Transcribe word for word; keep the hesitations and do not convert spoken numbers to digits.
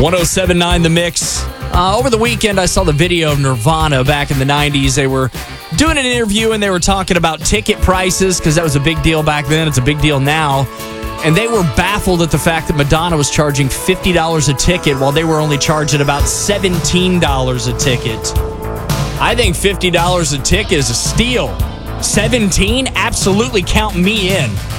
one oh seven point nine The Mix. Uh, over the weekend, I saw the video of Nirvana back in the nineties. They were doing an interview, and they were talking about ticket prices because that was a big deal back then. It's a big deal now. And they were baffled at the fact that Madonna was charging fifty dollars a ticket while they were only charging about seventeen dollars a ticket. I think fifty dollars a ticket is a steal. seventeen? Absolutely count me in.